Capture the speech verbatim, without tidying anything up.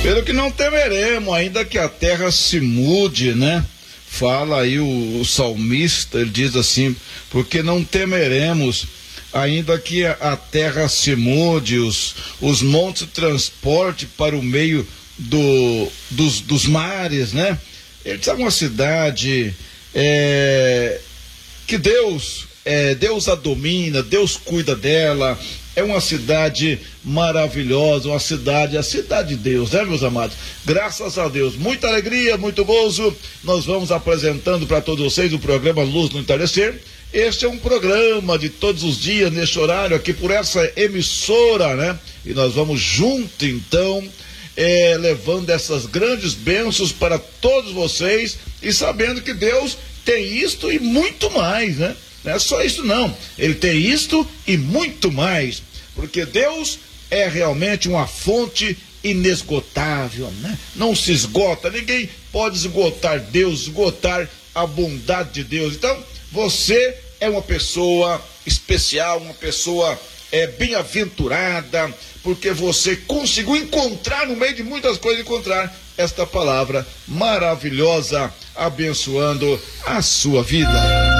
Pelo que não temeremos, ainda que a terra se mude, né? Fala aí o, o salmista, ele diz assim, porque não temeremos, ainda que a, a terra se mude, os, os montes transporte para o meio do, dos, dos mares, né? Ele diz, é uma cidade é, que Deus, é, Deus a domina, Deus cuida dela. É uma cidade maravilhosa, uma cidade, a cidade de Deus, né, meus amados? Graças a Deus, muita alegria, muito gozo. Nós vamos apresentando para todos vocês o programa Luz no Entardecer. Este é um programa de todos os dias, neste horário, aqui por essa emissora, né? E nós vamos junto, então, é, levando essas grandes bênçãos para todos vocês e sabendo que Deus tem isto e muito mais, né? Não é só isso não, ele tem isto e muito mais, porque Deus é realmente uma fonte inesgotável, né? Não se esgota, ninguém pode esgotar Deus, esgotar a bondade de Deus. Então, você é uma pessoa especial, uma pessoa é, bem-aventurada, porque você conseguiu encontrar, no meio de muitas coisas, encontrar esta palavra maravilhosa, abençoando a sua vida.